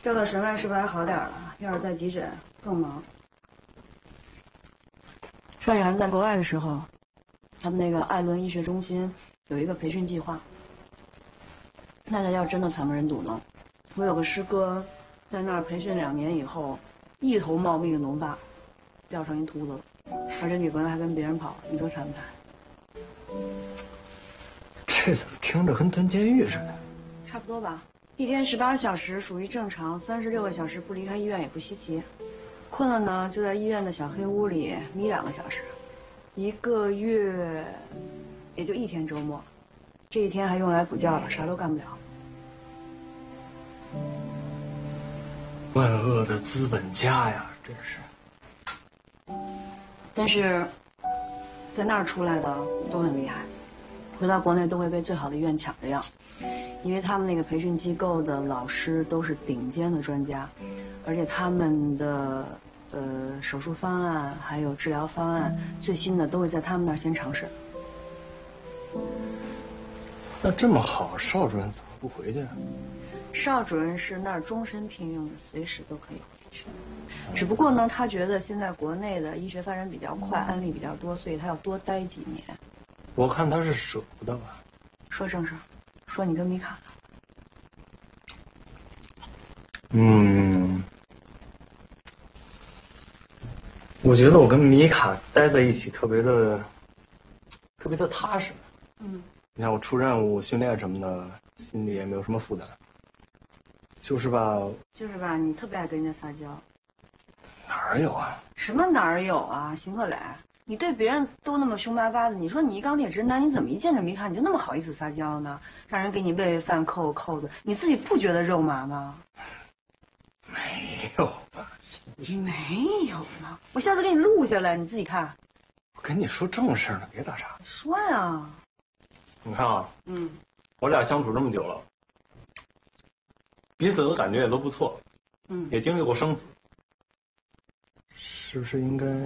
调到神外是不是还好点了？要是在急诊更忙。上海在国外的时候，他们那个艾伦医学中心有一个培训计划，那才叫真的惨不忍睹呢。我有个师哥，在那儿培训2年以后，一头茂密的浓发，掉成一秃子了，而且女朋友还跟别人跑了，你说惨不惨？ 这怎么听着跟蹲监狱似的？ 差不多吧，一天18小时属于正常，36个小时不离开医院也不稀奇。困了呢，就在医院的小黑屋里眯2个小时，1个月也就1天周末，这1天还用来补觉了，啥都干不了。 万恶的资本家呀，真是。 但是，在那儿出来的都很厉害，回到国内都会被最好的医院抢着要，因为他们那个培训机构的老师都是顶尖的专家，而且他们的手术方案还有治疗方案最新的都会在他们那儿先尝试。 那这么好，邵主任怎么不回去？ 邵主任是那儿终身聘用的，随时都可以回去。只不过呢，他觉得现在国内的医学发展比较快，案例比较多，所以他要多待几年。 我看他是舍不得吧。 说正事，说你跟米卡。 我觉得我跟米卡待在一起特别的踏实。你看我出任务、训练什么的，心里也没有什么负担。就是吧， 你特别爱跟人家撒娇。 哪儿有啊？ 什么哪儿有啊？邢克磊，你对别人都那么凶巴巴的，你说你一钢铁直男，你怎么一见着米卡你就那么好意思撒娇呢？让人给你喂饭扣扣子，你自己不觉得肉麻吗？ 没有吧？ 没有吗？我下次给你录下来，你自己看。 我跟你说正事呢，别打岔。 说呀。 你看啊，我俩相处这么久了，彼此的感觉也都不错，也经历过生死，是不是应该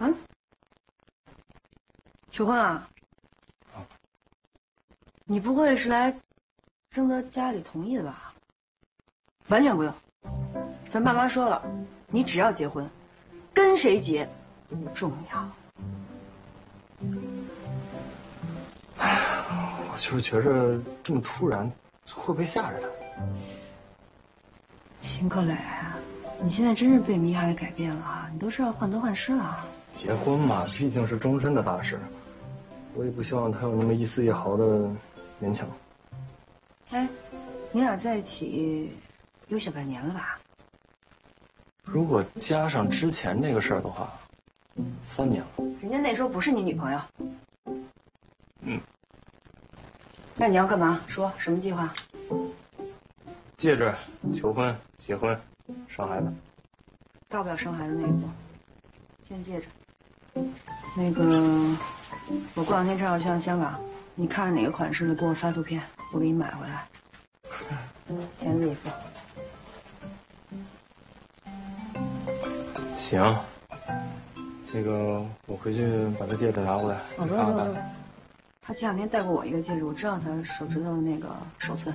求婚啊？你不会是来征得家里同意的吧？完全不用，咱爸妈说了，你只要结婚，跟谁结不重要。 我就是觉着这么突然，会不会吓着他？ 邢克磊，你现在真是被米卡给改变了啊！你都知道患得患失了。 结婚嘛，毕竟是终身的大事，我也不希望他有那么一丝一毫的勉强。 哎，你俩在一起有小半年了吧？ 如果加上之前那个事儿的话，3年了。 人家那时候不是你女朋友。那你要干嘛？说什么计划？ 戒指、求婚、结婚、生孩子。 到不了生孩子那一步，先戒指。那个，我过2天正好去趟香港，你看着哪个款式的，给我发图片，我给你买回来。钱自己付。 行。那个，我回去把他戒指拿过来。 不用。他前2天戴过我一个戒指，我知道他手指头的那个手寸。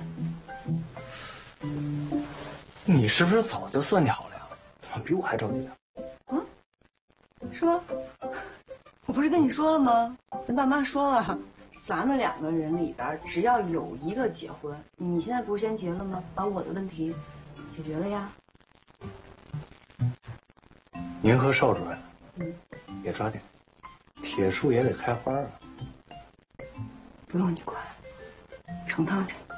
你是不是早就算好了呀？怎么比我还着急啊？ 是吗？我不是跟你说了吗？咱爸妈说了，咱们2个人里边只要有一个结婚，你现在不是先结了吗？把我的问题解决了呀。 您和邵主任，也抓紧，铁树也得开花啊。 不用你管，成汤去。